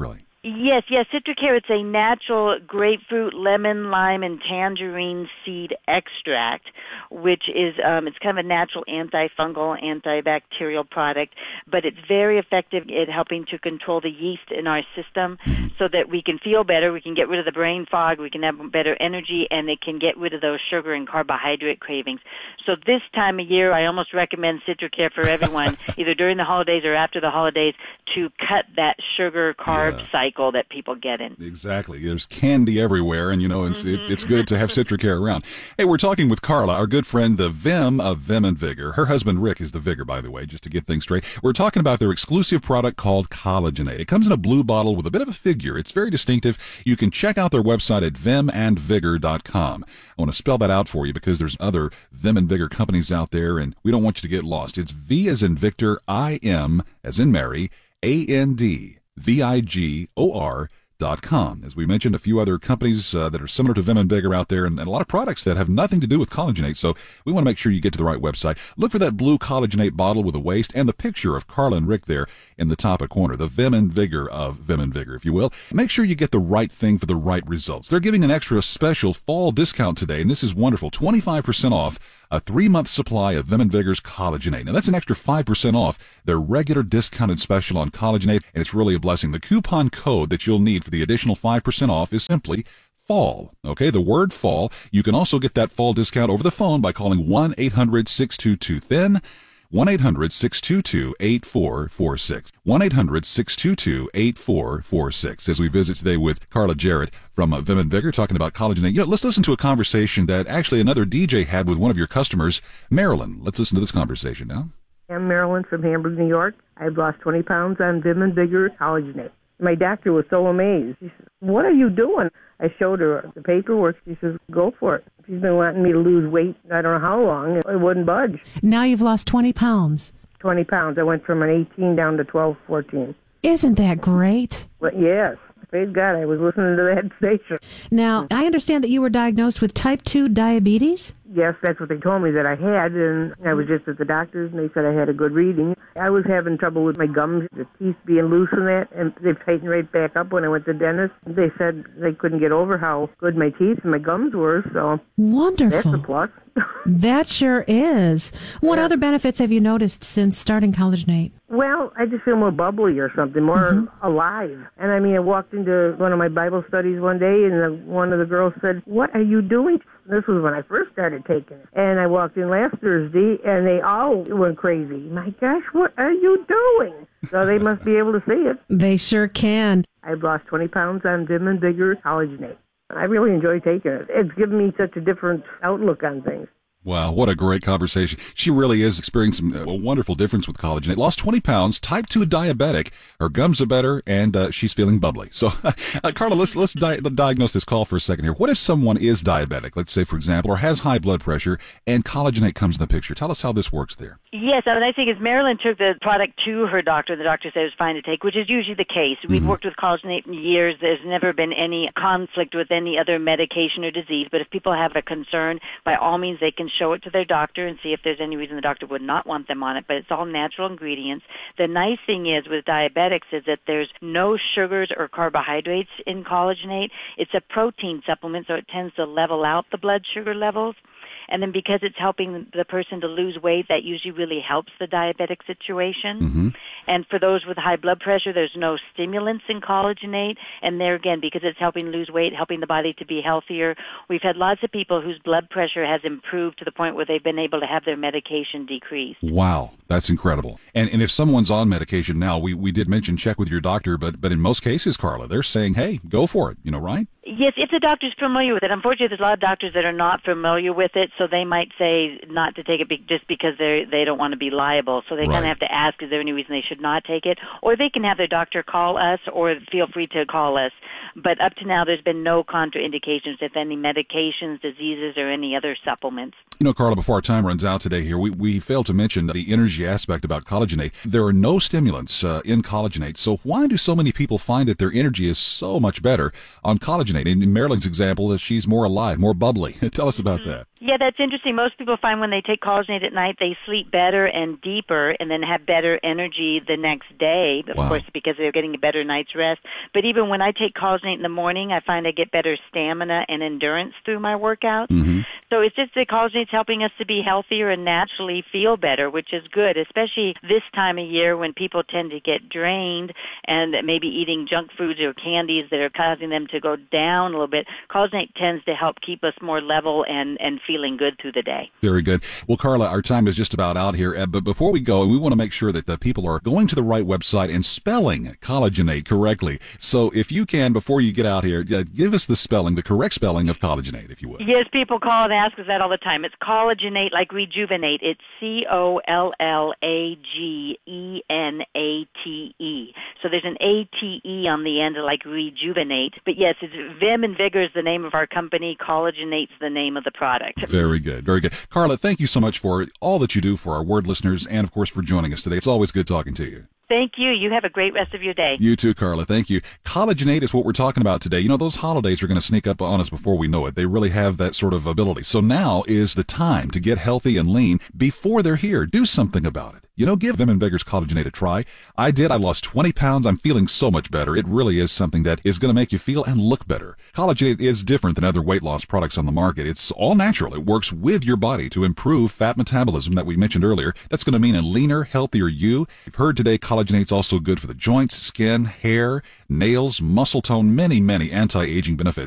Q: Yes, yes, Citricare, it's a natural grapefruit, lemon, lime, and tangerine seed extract, which is, um, it's kind of a natural antifungal, antibacterial product, but it's very effective at helping to control the yeast in our system so that we can feel better, we can get rid of the brain fog, we can have better energy, and it can get rid of those sugar and carbohydrate cravings. So this time of year, I almost recommend Citricare for everyone, either during the holidays or after the holidays, to cut that sugar-carb
M: Yeah.
Q: cycle that people get in.
M: Exactly. There's candy everywhere, and, you know, it's, it, it's good to have Citricare around. Hey, we're talking with Carla, our good friend, the Vim of Vim and Vigor. Her husband, Rick, is the Vigor, by the way, just to get things straight. We're talking about their exclusive product called Collagenate. It comes in a blue bottle with a bit of a figure. It's very distinctive. You can check out their website at vim and vigor dot com. I want to spell that out for you because there's other Vim and Vigor companies out there, and we don't want you to get lost. It's V as in Victor, I M as in Mary, A N D, V I G O R dot com. As we mentioned, a few other companies uh, that are similar to Vim and Vigor out there, and, and a lot of products that have nothing to do with collagenate. So we want to make sure you get to the right website. Look for that blue collagenate bottle with a waist and the picture of Carla and Rick there in the top corner, the Vim and Vigor of Vim and Vigor, if you will. Make sure you get the right thing for the right results. They're giving an extra special fall discount today, and this is wonderful. twenty-five percent off a three-month supply of Vim and Vigor's Collagenate. Now, that's an extra five percent off their regular discounted special on Collagenate, and it's really a blessing. The coupon code that you'll need for the additional five percent off is simply fall. Okay, the word fall. You can also get that fall discount over the phone by calling one eight hundred six two two thin, one eight hundred six two two eight four four six, one eight hundred six two two eight four four six. As we visit today with Carla Jarrett from uh, Vim and Vigor talking about Collagenate. You know, let's listen to a conversation that actually another D J had with one of your customers, Marilyn. Let's listen to this conversation now.
U: I'm Marilyn from Hamburg, New York. I've lost twenty pounds on Vim and Vigor Collagenate. My doctor was so amazed. She said, "What are you doing?" I showed her the paperwork. She says, "Go for it." She's been wanting me to lose weight, I don't know how long. It wouldn't budge.
V: Now you've lost twenty pounds.
U: twenty pounds. I went from an eighteen down to twelve, fourteen.
V: Isn't that great?
U: But yes, praise God, I was listening to that station.
V: Now, I understand that you were diagnosed with type two diabetes?
U: Yes, that's what they told me that I had, and I was just at the doctor's, and they said I had a good reading. I was having trouble with my gums, the teeth being loose and that, and they tightened right back up when I went to the dentist. They said they couldn't get over how good my teeth and my gums were, so
V: wonderful.
U: That's a plus.
V: That sure is. What
U: Yeah.
V: other benefits have you noticed since starting Collagenate?
U: Well, I just feel more bubbly or something, more
V: Mm-hmm.
U: alive. And I mean, I walked into one of my Bible studies one day, and the, one of the girls said, "What are you doing?" This was when I first started taking it. And I walked in last Thursday, and they all went crazy. My gosh, what are you doing? So they must be able to see it.
V: They sure can.
U: I've lost twenty pounds on Vim and Vigor Collagenate. I really enjoy taking it. It's given me such a different outlook on things.
M: Wow, what a great conversation. She really is experiencing a wonderful difference with Collagenate. Lost twenty pounds, type two diabetic. Her gums are better, and uh, she's feeling bubbly. So, uh, Carla, let's let's di- diagnose this call for a second here. What if someone is diabetic, let's say, for example, or has high blood pressure, and Collagenate comes in the picture? Tell us how this works there.
Q: Yes, I mean, I think as Marilyn took the product to her doctor, the doctor said it was fine to take, which is usually the case. We've
M: Mm-hmm.
Q: worked with Collagenate for years. There's never been any conflict with any other medication or disease, but if people have a concern, by all means, they can show it to their doctor and see if there's any reason the doctor would not want them on it, but it's all natural ingredients. The nice thing is with diabetics is that there's no sugars or carbohydrates in Collagenate. It's a protein supplement, so it tends to level out the blood sugar levels. And then because it's helping the person to lose weight, that usually really helps the diabetic situation.
M: Mm-hmm.
Q: And for those with high blood pressure, there's no stimulants in Collagenate. And there again, because it's helping lose weight, helping the body to be healthier, we've had lots of people whose blood pressure has improved to the point where they've been able to have their medication decrease.
M: Wow, that's incredible. And and if someone's on medication now, we, we did mention check with your doctor, but but in most cases, Carla, they're saying, hey, go for it, you know, right?
Q: Yes, if the doctor's familiar with it. Unfortunately, there's a lot of doctors that are not familiar with it, so they might say not to take it be- just because they they don't want to be liable. So they
M: Right.
Q: kind of have to ask, is there any reason they should not take it? Or they can have their doctor call us, or feel free to call us. But up to now, there's been no contraindications with any medications, diseases, or any other supplements.
M: You know, Carla, before our time runs out today here, we, we failed to mention the energy aspect about Collagenate. There are no stimulants uh, in Collagenate, so why do so many people find that their energy is so much better on Collagenate? In, in Marilyn's example, uh, she's more alive, more bubbly. Tell us about that.
Q: Yeah, that's interesting. Most people find when they take collagenate at night, they sleep better and deeper and then have better energy the next day, of
M: Wow.
Q: course, because they're getting a better night's rest. But even when I take collagenate in the morning, I find I get better stamina and endurance through my workouts.
M: Mm-hmm.
Q: So it's just that collagenate's helping us to be healthier and naturally feel better, which is good, especially this time of year when people tend to get drained and maybe eating junk foods or candies that are causing them to go down a little bit. Collagenate tends to help keep us more level and, and feeling good through the day.
M: Very good. Well, Carla, our time is just about out here. Uh, but before we go, we want to make sure that the people are going to the right website and spelling collagenate correctly. So if you can, before you get out here, uh, give us the spelling, the correct spelling of collagenate, if you would.
Q: Yes, people call and ask us that all the time. It's collagenate, like rejuvenate. It's C O L L A G E N A T E. So there's an A T E on the end, like rejuvenate. But yes, it's Vim and Vigor is the name of our company. Collagenate's the name of the product.
M: Very good. Very good. Carla, thank you so much for all that you do for our Word listeners and, of course, for joining us today. It's always good talking to you.
Q: Thank you. You have a great rest of your day.
M: You too, Carla. Thank you. Collagenate is what we're talking about today. You know, those holidays are going to sneak up on us before we know it. They really have that sort of ability. So now is the time to get healthy and lean before they're here. Do something about it. You know, give Vim and Vigor's Collagenate a try. I did. I lost twenty pounds. I'm feeling so much better. It really is something that is going to make you feel and look better. Collagenate is different than other weight loss products on the market. It's all natural. It works with your body to improve fat metabolism that we mentioned earlier. That's going to mean a leaner, healthier you. You've heard today Collagenate's also good for the joints, skin, hair, nails, muscle tone, many, many anti-aging benefits.